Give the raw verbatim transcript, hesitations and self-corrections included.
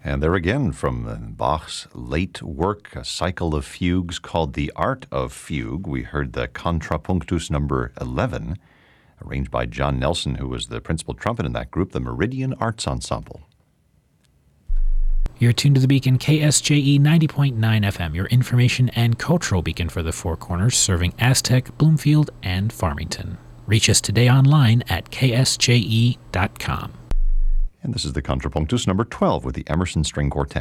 And there again from Bach's late work, a cycle of fugues called The Art of Fugue. We heard the Contrapunctus number eleven, arranged by John Nelson, who was the principal trumpet in that group, the Meridian Arts Ensemble. You're tuned to the Beacon, K S J E ninety point nine F M, your information and cultural beacon for the Four Corners, serving Aztec, Bloomfield, and Farmington. Reach us today online at k s j e dot com. And this is the Contrapunctus number twelve with the Emerson String Quartet.